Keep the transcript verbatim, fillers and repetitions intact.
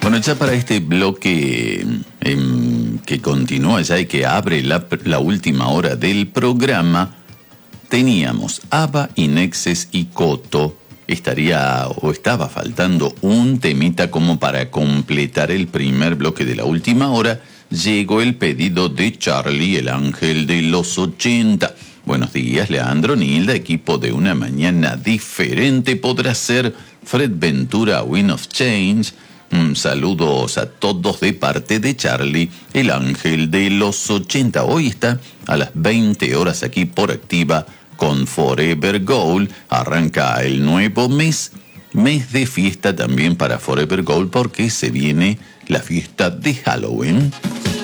Bueno, ya para este bloque eh, que continúa ya y que abre la, la última hora del programa, teníamos ABBA, Inexes y Coto. Estaría o estaba faltando un temita como para completar el primer bloque de la última hora. Llegó el pedido de Charlie, el ángel de los ochenta. Buenos días, Leandro, Nilda, equipo de Una Mañana Diferente. Podrá ser Fred Ventura, Wind of Change. Mm, saludos a todos de parte de Charlie, el ángel de los ochenta. Hoy está a las veinte horas aquí por Activa con Forever Gold. Arranca el nuevo mes, mes de fiesta también para Forever Gold porque se viene la fiesta de Halloween.